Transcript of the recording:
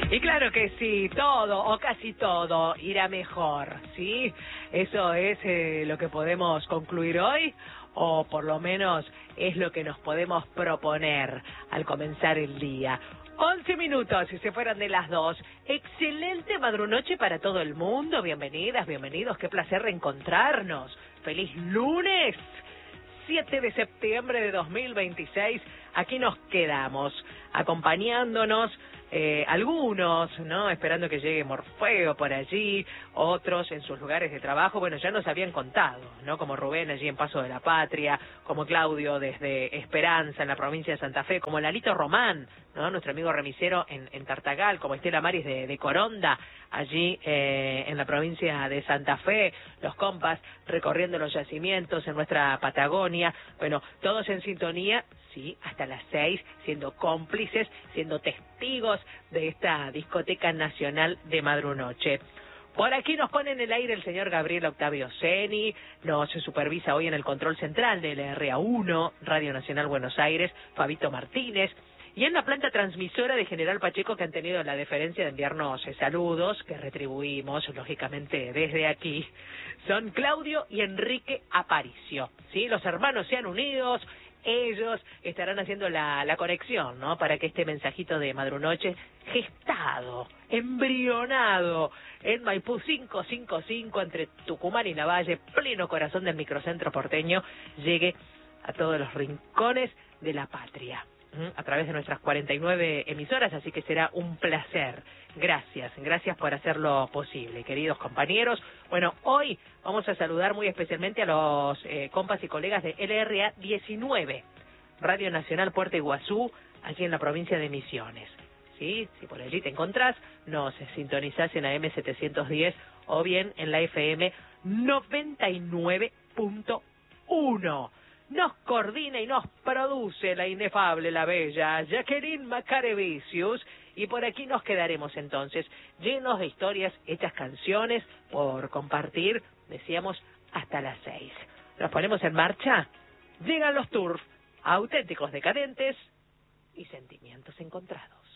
Y claro que sí, todo o casi todo irá mejor, ¿sí? Eso es lo que podemos concluir hoy, o por lo menos es lo que nos podemos proponer al comenzar el día. 11 minutos, si se fueran de las 2. Excelente madrunoche para todo el mundo. Bienvenidas, bienvenidos. Qué placer reencontrarnos. ¡Feliz lunes! 7 de septiembre de 2026. Aquí nos quedamos, acompañándonos. Algunos, ¿no? Esperando que llegue Morfeo por allí, otros en sus lugares de trabajo. Bueno, ya nos habían contado, ¿no? Como Rubén allí en Paso de la Patria, como Claudio desde Esperanza en la provincia de Santa Fe, como Lalito Román, ¿no? Nuestro amigo remisero en Tartagal, como Estela Maris de Coronda, allí en la provincia de Santa Fe, los compas recorriendo los yacimientos en nuestra Patagonia. Bueno, todos en sintonía, sí, hasta las 6, siendo cómplices, siendo testigos de esta discoteca nacional de madrunoche. Por aquí nos pone en el aire el señor Gabriel Octavio Seni, nos supervisa hoy en el control central del RA1, Radio Nacional Buenos Aires, Fabito Martínez, y en la planta transmisora de General Pacheco, que han tenido la deferencia de enviarnos saludos, que retribuimos, lógicamente, desde aquí, son Claudio y Enrique Aparicio, ¿sí? Los hermanos se han unido. Ellos estarán haciendo la conexión, ¿no? Para que este mensajito de madrunoche, gestado, embrionado en Maipú 555, entre Tucumán y Lavalle, pleno corazón del microcentro porteño, llegue a todos los rincones de la patria, a través de nuestras 49 emisoras, así que será un placer. Gracias por hacerlo posible, queridos compañeros. Bueno, hoy vamos a saludar muy especialmente a los compas y colegas de LRA 19, Radio Nacional Puerto Iguazú, allí en la provincia de Misiones. ¿Sí? Si por allí te encontrás, nos sintonizás en la M710 o bien en la FM 99.1. Nos coordina y nos produce la inefable, la bella Jacqueline Macarevicius, y por aquí nos quedaremos entonces, llenos de historias, hechas canciones por compartir, decíamos, hasta las 6. ¿Nos ponemos en marcha? Llegan los Turf, auténticos decadentes y sentimientos encontrados.